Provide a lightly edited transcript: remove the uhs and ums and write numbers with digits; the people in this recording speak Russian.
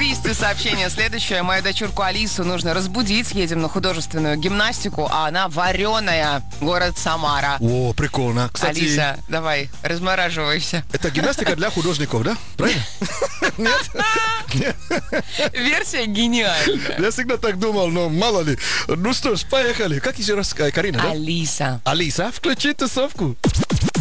Кристи сообщение следующее. Мою дочурку Алису нужно разбудить. Едем на художественную гимнастику, а она вареная. Город Самара. О, прикольно. Кстати, Алиса, давай, размораживайся. это гимнастика для художников, да? Правильно? Нет? Версия гениальная. Я всегда так думал, но мало ли. Ну что ж, поехали. Как еще раз, Карина, да? Алиса. Алиса, включи тусовку.